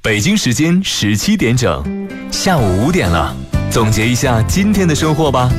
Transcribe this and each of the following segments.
北京时间17点整，下午5点了，总结一下今天的收获吧。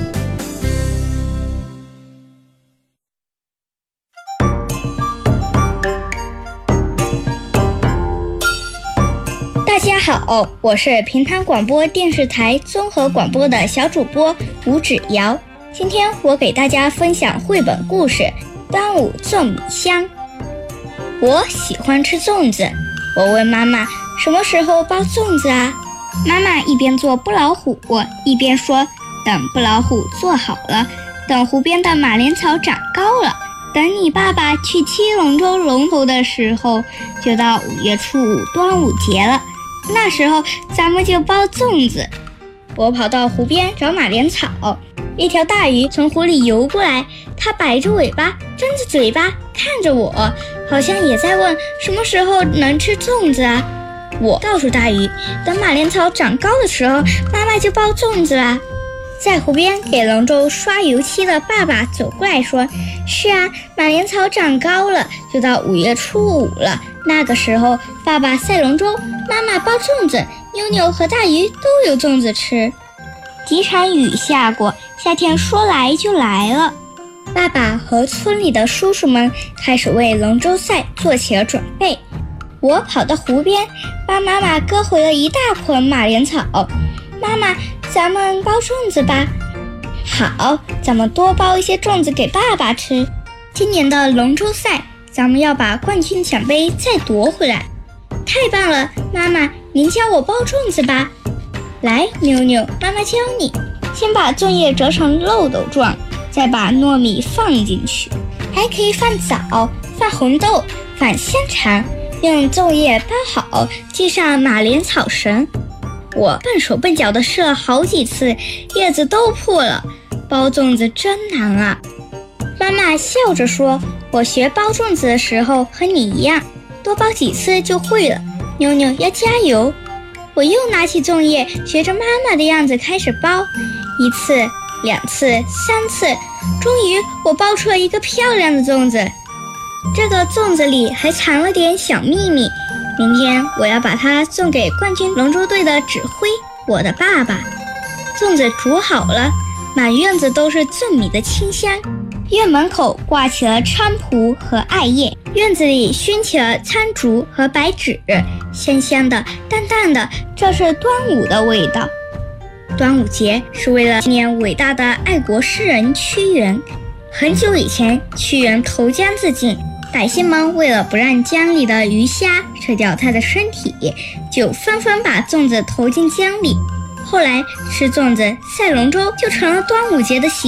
大家好，我是平潭广播电视台综合广播的小主播吴芷瑶。今天我给大家分享绘本故事《端午粽米香》。我喜欢吃粽子，我问妈妈什么时候包粽子啊？妈妈一边做不老虎，一边说等不老虎做好了，等湖边的马莲草长高了，等你爸爸去踢龙舟龙头的时候，就到5月初5端午节了，那时候咱们就包粽子。我跑到湖边找马莲草，一条大鱼从湖里游过来，它摆着尾巴，张着嘴巴看着我，好像也在问什么时候能吃粽子啊。我告诉大鱼，等马莲草长高的时候，妈妈就包粽子啦。在湖边给龙舟刷油漆的爸爸走过来说，是啊，马莲草长高了，就到5月初5了，那个时候爸爸赛龙舟，妈妈包粽子，妞妞和大鱼都有粽子吃。几场雨下过，夏天说来就来了。爸爸和村里的叔叔们开始为龙舟赛做起了准备。我跑到湖边，帮妈妈割回了一大捆马莲草。妈妈，咱们包粽子吧。好，咱们多包一些粽子给爸爸吃。今年的龙舟赛，咱们要把冠军奖杯再夺回来。太棒了，妈妈，您教我包粽子吧。来，妞妞，妈妈教你。先把粽叶折成漏斗状，再把糯米放进去，还可以放枣、放红豆、放香肠，用粽叶包好，系上马莲草绳。我笨手笨脚地试了好几次，叶子都破了。包粽子真难啊！妈妈笑着说，我学包粽子的时候和你一样，多包几次就会了。妞妞要加油！我又拿起粽叶，学着妈妈的样子开始包，1次、2次、3次，终于我包出了一个漂亮的粽子。这个粽子里还藏了点小秘密，明天我要把它送给冠军龙舟队的指挥，我的爸爸。粽子煮好了，满院子都是粽米的清香。院门口挂起了菖蒲和艾叶，院子里熏起了苍竹和白芷，香香的，淡淡的，这是端午的味道。端午节是为了纪念伟大的爱国诗人屈原。很久以前，屈原投江自尽，百姓们为了不让江里的鱼虾吃掉他的身体，就纷纷把粽子投进江里。后来吃粽子、赛龙舟就成了端午节的习